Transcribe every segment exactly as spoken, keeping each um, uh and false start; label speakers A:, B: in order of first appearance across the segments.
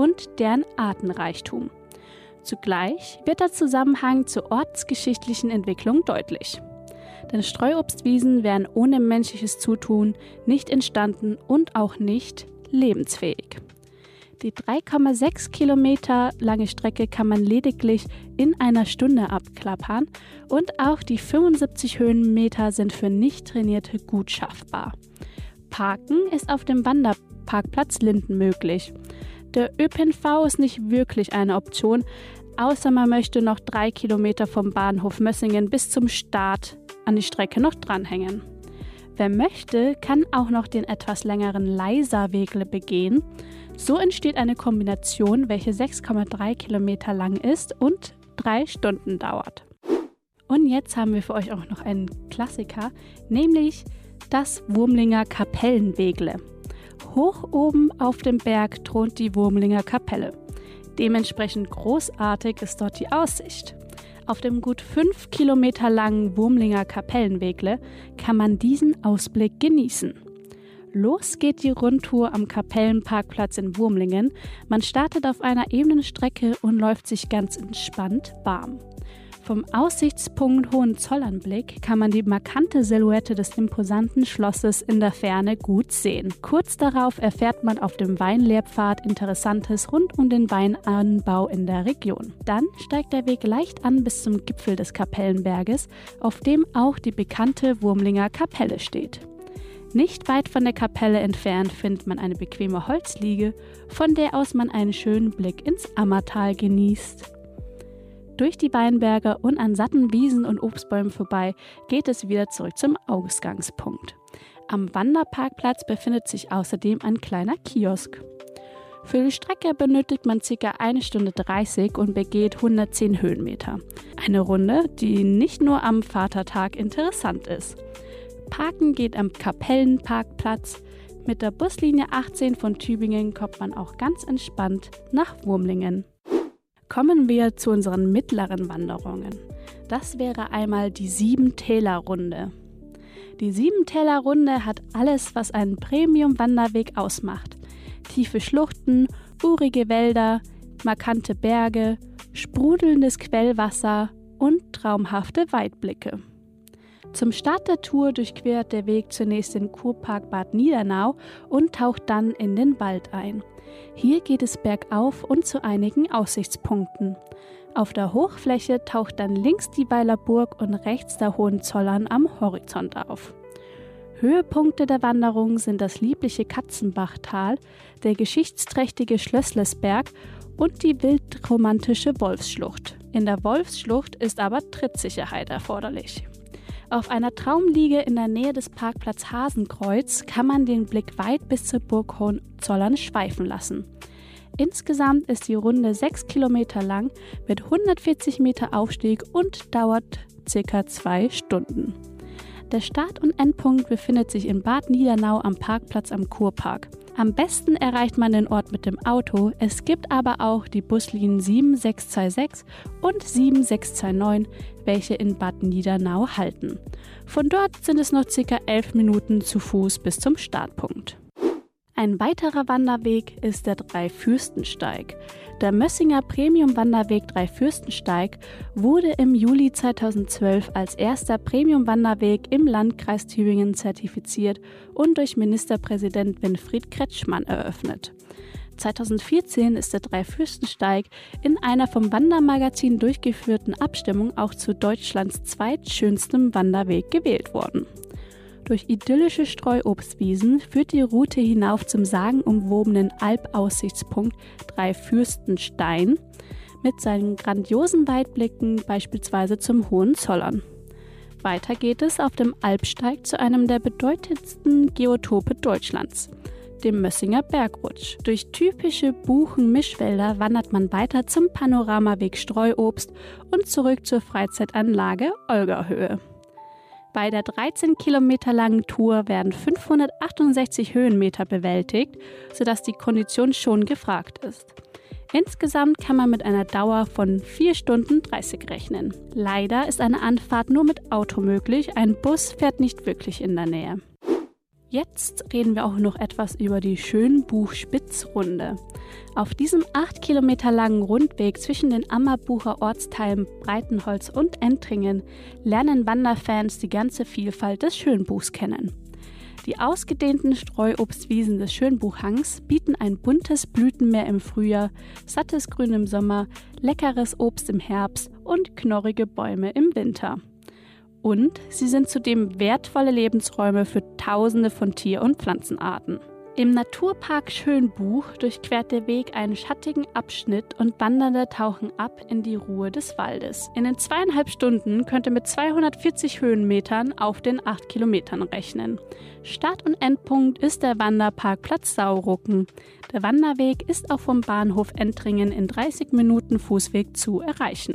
A: und deren Artenreichtum. Zugleich wird der Zusammenhang zur ortsgeschichtlichen Entwicklung deutlich. Denn Streuobstwiesen wären ohne menschliches Zutun nicht entstanden und auch nicht lebensfähig. Die drei Komma sechs Kilometer lange Strecke kann man lediglich in einer Stunde abklappern und auch die fünfundsiebzig Höhenmeter sind für Nicht-Trainierte gut schaffbar. Parken ist auf dem Wanderparkplatz Linden möglich. Der Ö P N V ist nicht wirklich eine Option, außer man möchte noch drei Kilometer vom Bahnhof Mössingen bis zum Start an die Strecke noch dranhängen. Wer möchte, kann auch noch den etwas längeren Leisa-Wegle begehen. So entsteht eine Kombination, welche sechs Komma drei Kilometer lang ist und drei Stunden dauert. Und jetzt haben wir für euch auch noch einen Klassiker, nämlich das Wurmlinger Kapellenwegle. Hoch oben auf dem Berg thront die Wurmlinger Kapelle. Dementsprechend großartig ist dort die Aussicht. Auf dem gut fünf Kilometer langen Wurmlinger Kapellenwegle kann man diesen Ausblick genießen. Los geht die Rundtour am Kapellenparkplatz in Wurmlingen. Man startet auf einer ebenen Strecke und läuft sich ganz entspannt warm. Vom Aussichtspunkt Hohenzollernblick kann man die markante Silhouette des imposanten Schlosses in der Ferne gut sehen. Kurz darauf erfährt man auf dem Weinlehrpfad Interessantes rund um den Weinanbau in der Region. Dann steigt der Weg leicht an bis zum Gipfel des Kapellenberges, auf dem auch die bekannte Wurmlinger Kapelle steht. Nicht weit von der Kapelle entfernt findet man eine bequeme Holzliege, von der aus man einen schönen Blick ins Ammertal genießt. Durch die Weinberge und an satten Wiesen und Obstbäumen vorbei geht es wieder zurück zum Ausgangspunkt. Am Wanderparkplatz befindet sich außerdem ein kleiner Kiosk. Für die Strecke benötigt man ca. eine Stunde dreißig und begeht hundertzehn Höhenmeter. Eine Runde, die nicht nur am Vatertag interessant ist. Parken geht am Kapellenparkplatz. Mit der Buslinie achtzehn von Tübingen kommt man auch ganz entspannt nach Wurmlingen. Kommen wir zu unseren mittleren Wanderungen. Das wäre einmal die Siebentäler-Runde. Die Siebentäler-Runde hat alles, was einen Premium-Wanderweg ausmacht. Tiefe Schluchten, urige Wälder, markante Berge, sprudelndes Quellwasser und traumhafte Weitblicke. Zum Start der Tour durchquert der Weg zunächst den Kurpark Bad Niedernau und taucht dann in den Wald ein. Hier geht es bergauf und zu einigen Aussichtspunkten. Auf der Hochfläche taucht dann links die Weiler Burg und rechts der Hohenzollern am Horizont auf. Höhepunkte der Wanderung sind das liebliche Katzenbachtal, der geschichtsträchtige Schlösslesberg und die wildromantische Wolfsschlucht. In der Wolfsschlucht ist aber Trittsicherheit erforderlich. Auf einer Traumliege in der Nähe des Parkplatz Hasenkreuz kann man den Blick weit bis zur Burg Hohenzollern schweifen lassen. Insgesamt ist die Runde sechs Kilometer lang mit hundertvierzig Meter Aufstieg und dauert ca. zwei Stunden. Der Start- und Endpunkt befindet sich in Bad Niedernau am Parkplatz am Kurpark. Am besten erreicht man den Ort mit dem Auto, es gibt aber auch die Buslinien sieben sechs zwei sechs und sieben sechs zwei neun, welche in Bad Niedernau halten. Von dort sind es noch ca. elf Minuten zu Fuß bis zum Startpunkt. Ein weiterer Wanderweg ist der Dreifürstensteig. Der Mössinger Premium-Wanderweg Dreifürstensteig wurde im Juli zweitausendzwölf als erster Premium-Wanderweg im Landkreis Tübingen zertifiziert und durch Ministerpräsident Winfried Kretschmann eröffnet. zweitausendvierzehn ist der Dreifürstensteig in einer vom Wandermagazin durchgeführten Abstimmung auch zu Deutschlands zweitschönstem Wanderweg gewählt worden. Durch idyllische Streuobstwiesen führt die Route hinauf zum sagenumwobenen Alpaussichtspunkt Dreifürstenstein mit seinen grandiosen Weitblicken beispielsweise zum Hohenzollern. Weiter geht es auf dem Alpsteig zu einem der bedeutendsten Geotope Deutschlands, dem Mössinger Bergrutsch. Durch typische Buchen-Mischwälder wandert man weiter zum Panoramaweg Streuobst und zurück zur Freizeitanlage Olgerhöhe. Bei der dreizehn Kilometer langen Tour werden fünfhundertachtundsechzig Höhenmeter bewältigt, sodass die Kondition schon gefragt ist. Insgesamt kann man mit einer Dauer von vier Stunden dreißig rechnen. Leider ist eine Anfahrt nur mit Auto möglich, ein Bus fährt nicht wirklich in der Nähe. Jetzt reden wir auch noch etwas über die Schönbuch-Spitzrunde. Auf diesem acht Kilometer langen Rundweg zwischen den Ammerbucher Ortsteilen Breitenholz und Entringen lernen Wanderfans die ganze Vielfalt des Schönbuchs kennen. Die ausgedehnten Streuobstwiesen des Schönbuchhangs bieten ein buntes Blütenmeer im Frühjahr, sattes Grün im Sommer, leckeres Obst im Herbst und knorrige Bäume im Winter. Und sie sind zudem wertvolle Lebensräume für Tausende von Tier- und Pflanzenarten. Im Naturpark Schönbuch durchquert der Weg einen schattigen Abschnitt und Wandernde tauchen ab in die Ruhe des Waldes. In den zweieinhalb Stunden könnt ihr mit zweihundertvierzig Höhenmetern auf den acht Kilometern rechnen. Start- und Endpunkt ist der Wanderparkplatz Saurucken. Der Wanderweg ist auch vom Bahnhof Entringen in dreißig Minuten Fußweg zu erreichen.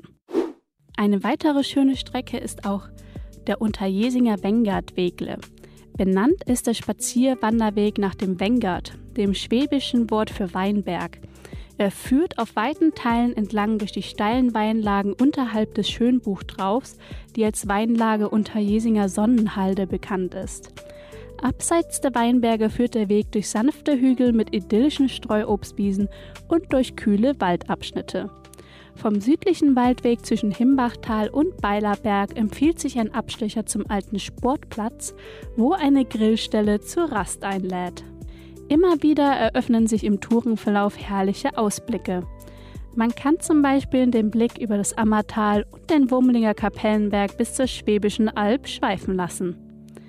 A: Eine weitere schöne Strecke ist auch der Unterjesinger Wengert-Wegle. Benannt ist der Spazierwanderweg nach dem Wengert, dem schwäbischen Wort für Weinberg. Er führt auf weiten Teilen entlang durch die steilen Weinlagen unterhalb des Schönbuchtraufs, die als Weinlage Unterjesinger Sonnenhalde bekannt ist. Abseits der Weinberge führt der Weg durch sanfte Hügel mit idyllischen Streuobstwiesen und durch kühle Waldabschnitte. Vom südlichen Waldweg zwischen Himbachtal und Beilerberg empfiehlt sich ein Abstecher zum alten Sportplatz, wo eine Grillstelle zur Rast einlädt. Immer wieder eröffnen sich im Tourenverlauf herrliche Ausblicke. Man kann zum Beispiel den Blick über das Ammertal und den Wurmlinger Kapellenberg bis zur Schwäbischen Alb schweifen lassen.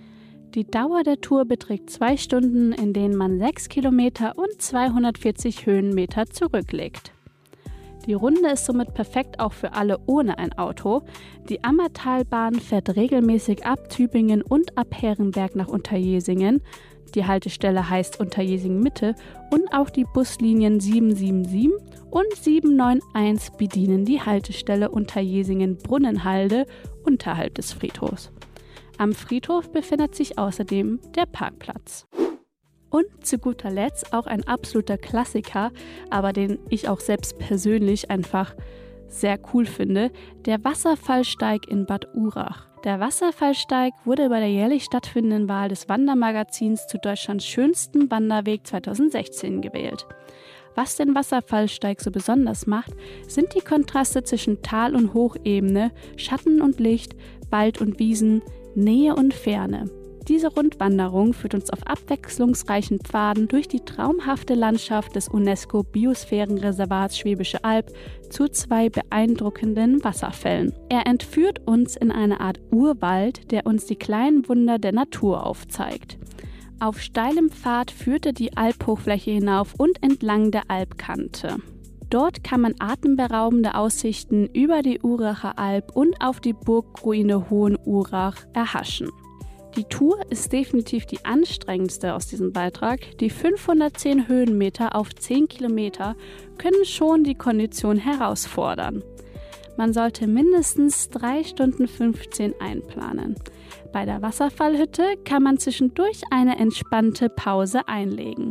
A: Die Dauer der Tour beträgt zwei Stunden, in denen man sechs Kilometer und zweihundertvierzig Höhenmeter zurücklegt. Die Runde ist somit perfekt auch für alle ohne ein Auto. Die Ammertalbahn fährt regelmäßig ab Tübingen und ab Herrenberg nach Unterjesingen. Die Haltestelle heißt Unterjesingen Mitte und auch die Buslinien sieben sieben sieben und sieben neun eins bedienen die Haltestelle Unterjesingen Brunnenhalde unterhalb des Friedhofs. Am Friedhof befindet sich außerdem der Parkplatz. Und zu guter Letzt auch ein absoluter Klassiker, aber den ich auch selbst persönlich einfach sehr cool finde, der Wasserfallsteig in Bad Urach. Der Wasserfallsteig wurde bei der jährlich stattfindenden Wahl des Wandermagazins zu Deutschlands schönsten Wanderweg zweitausendsechzehn gewählt. Was den Wasserfallsteig so besonders macht, sind die Kontraste zwischen Tal- und Hochebene, Schatten und Licht, Wald und Wiesen, Nähe und Ferne. Diese Rundwanderung führt uns auf abwechslungsreichen Pfaden durch die traumhafte Landschaft des UNESCO-Biosphärenreservats Schwäbische Alb zu zwei beeindruckenden Wasserfällen. Er entführt uns in eine Art Urwald, der uns die kleinen Wunder der Natur aufzeigt. Auf steilem Pfad führte die Albhochfläche hinauf und entlang der Albkante. Dort kann man atemberaubende Aussichten über die Uracher Alb und auf die Burgruine Hohenurach erhaschen. Die Tour ist definitiv die anstrengendste aus diesem Beitrag. Die fünfhundertzehn Höhenmeter auf zehn Kilometer können schon die Kondition herausfordern. Man sollte mindestens drei Stunden fünfzehn einplanen. Bei der Wasserfallhütte kann man zwischendurch eine entspannte Pause einlegen.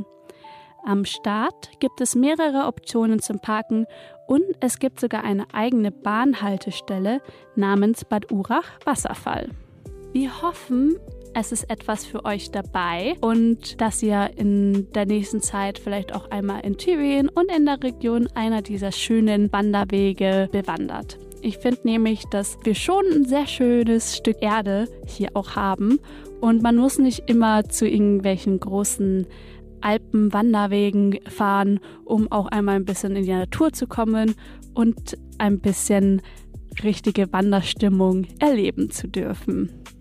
A: Am Start gibt es mehrere Optionen zum Parken und es gibt sogar eine eigene Bahnhaltestelle namens Bad Urach Wasserfall. Wir hoffen, es ist etwas für euch dabei und dass ihr in der nächsten Zeit vielleicht auch einmal in Tübingen und in der Region einer dieser schönen Wanderwege bewandert. Ich finde nämlich, dass wir schon ein sehr schönes Stück Erde hier auch haben und man muss nicht immer zu irgendwelchen großen Alpenwanderwegen fahren, um auch einmal ein bisschen in die Natur zu kommen und ein bisschen richtige Wanderstimmung erleben zu dürfen.